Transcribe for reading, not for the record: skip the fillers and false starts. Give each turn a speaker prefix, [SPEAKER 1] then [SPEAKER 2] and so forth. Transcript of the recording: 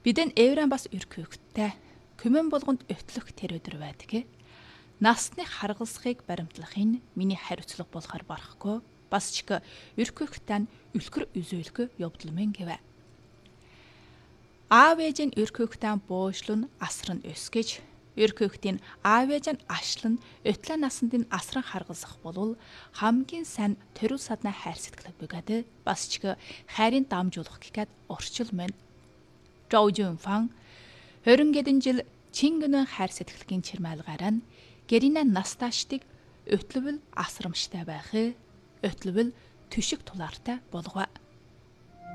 [SPEAKER 1] Бидэн Эвран бас өркөөхтэй күмэн болгонд өтлөх тэр өдөр байдаг. Насны харгалзахыг баримтлахын миний хариуцлага болохоор барахгүй. Бас ч өркөөхтэй үлгэр үзүүлэх явдал мэн гэвэ. Аав ээжийн өркөөхтэй буушлын асран өсгөж, өркөөхтийн аав ээж нь ашлан өтлөө насандын асран харгалзах болвол хамгийн сайн төрөл садна хайр сэтгэл бүгэд бас ч хайрын дамжуулах гэхэд орчил мэн. Жоужун-фан 20 гэдэн жил чингэнэн хайр сэтгэлгийн чирмайлгаараа нь гэринэ насташтыг өтлөвл асрамжтай байх, өтлөвл түшиг тулаартай болгоо.